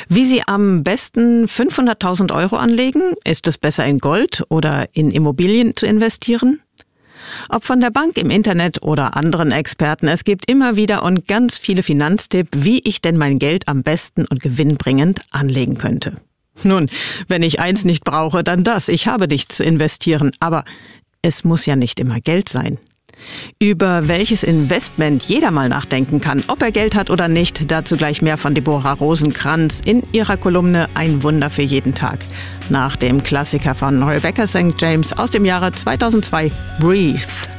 Wie Sie am besten 500.000 Euro anlegen? Ist es besser in Gold oder in Immobilien zu investieren? Ob von der Bank, im Internet oder anderen Experten, es gibt immer wieder und ganz viele Finanztipps, wie ich denn mein Geld am besten und gewinnbringend anlegen könnte. Nun, wenn ich eins nicht brauche, dann das. Ich habe nichts zu investieren, aber es muss ja nicht immer Geld sein. Über welches Investment jeder mal nachdenken kann, ob er Geld hat oder nicht, dazu gleich mehr von Deborah Rosenkranz in ihrer Kolumne Ein Wunder für jeden Tag. Nach dem Klassiker von Rebecca St. James aus dem Jahre 2002, Breathe.